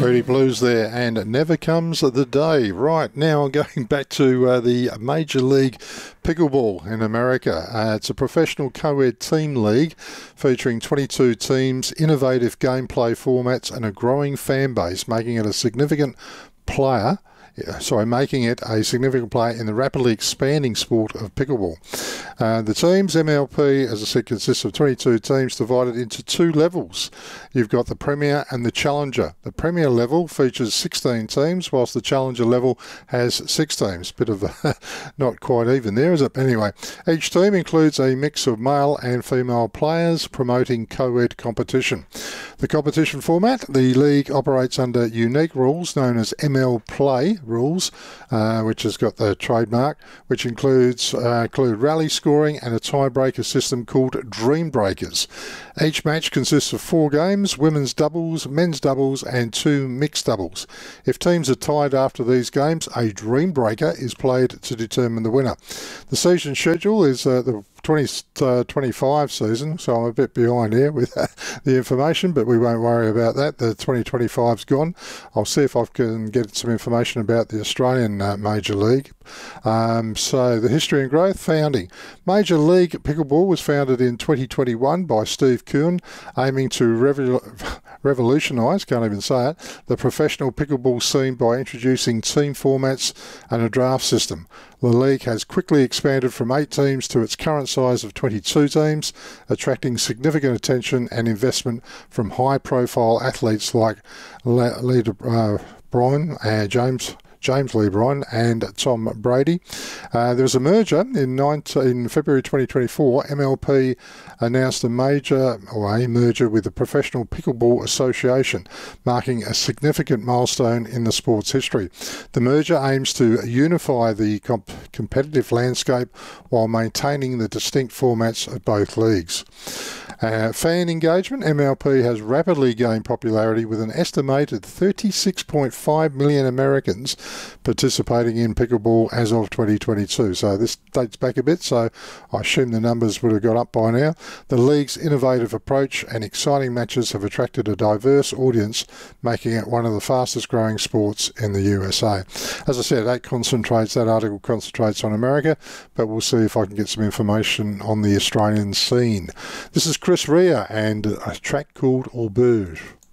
Pretty Blues there, and Never Comes the Day. Right, now going back to the Major League Pickleball in America. It's a professional co-ed team league featuring 22 teams, innovative gameplay formats and a growing fan base, making it a significant player in the rapidly expanding sport of pickleball. The teams, MLP, as I said, consists of 22 teams divided into two levels. You've got the Premier and the Challenger. The Premier level features 16 teams, whilst the Challenger level has 6 teams. Bit of not quite even there, is it? Anyway, each team includes a mix of male and female players promoting co-ed competition. The competition format, the league operates under unique rules known as ML Play rules, which has got the trademark, which include rally scoring and a tiebreaker system called Dream Breakers. Each match consists of 4 games, women's doubles, men's doubles and 2 mixed doubles. If teams are tied after these games, a Dream Breaker is played to determine the winner. The season schedule is the 2025 season, so I'm a bit behind here with the information, but we won't worry about that. The 2025's gone. I'll see if I can get some information about the Australian Major League. So the history and growth, founding. Major League Pickleball was founded in 2021 by Steve Kuhn, aiming to revolutionise, can't even say it, the professional pickleball scene by introducing team formats and a draft system. The league has quickly expanded from 8 teams to its current size of 22 teams, attracting significant attention and investment from high-profile athletes like James Lee Bryan and Tom Brady. There was a merger in February 2024. MLP announced a merger with the Professional Pickleball Association, marking a significant milestone in the sport's history. The merger aims to unify the competitive landscape while maintaining the distinct formats of both leagues. Fan engagement, MLP has rapidly gained popularity with an estimated 36.5 million Americans participating in pickleball as of 2022. So this dates back a bit, so I assume the numbers would have got up by now. The league's innovative approach and exciting matches have attracted a diverse audience, making it one of the fastest growing sports in the USA. As I said, that article concentrates on America, but we'll see if I can get some information on the Australian scene. This is Chris Rea and a track called Auberge.